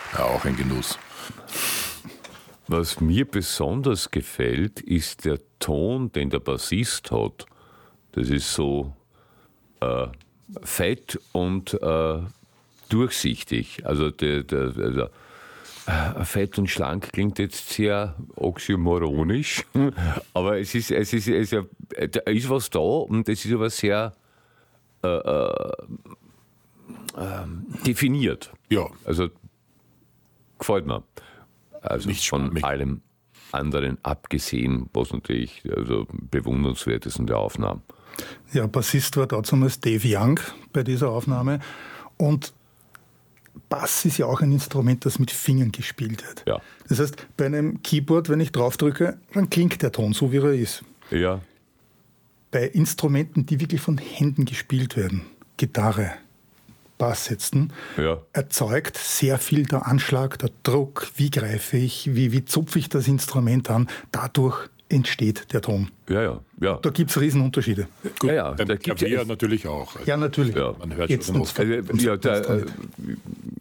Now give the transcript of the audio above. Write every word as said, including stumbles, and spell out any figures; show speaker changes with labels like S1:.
S1: Ja, auch ein Genuss.
S2: Was mir besonders gefällt, ist der Ton, den der Bassist hat. Das ist so äh, fett und äh, durchsichtig. Also der, der, der äh, fett und schlank klingt jetzt sehr oxymoronisch, aber es ist, es ist, es ist, da ist was da und es ist aber sehr äh, äh, definiert.
S1: Ja.
S2: Also gefällt mir. Also
S1: Nicht
S2: von
S1: schwammig.
S2: allem anderen abgesehen, was natürlich also bewundernswert ist in der Aufnahme.
S3: Ja, Bassist war damals Dave Young bei dieser Aufnahme. Und Bass ist ja auch ein Instrument, das mit Fingern gespielt wird.
S2: Ja.
S3: Das heißt, bei einem Keyboard, wenn ich draufdrücke, dann klingt der Ton so, wie er ist.
S2: Ja.
S3: Bei Instrumenten, die wirklich von Händen gespielt werden, Gitarre, Bass setzen,
S2: Ja.
S3: erzeugt sehr viel der Anschlag, der Druck, wie greife ich, wie, wie zupfe ich das Instrument an, dadurch entsteht der Ton.
S2: Ja, ja, ja.
S3: Da gibt es Riesenunterschiede.
S1: Gut,
S2: Ja, ja,
S1: beim
S2: da gibt's
S1: Klavier
S2: ja-
S1: natürlich auch. Also
S3: Ja, natürlich.
S2: Ja,
S1: man hört
S3: Jetzt
S1: schon
S3: noch-
S1: oft.
S2: Also, ja, da, äh,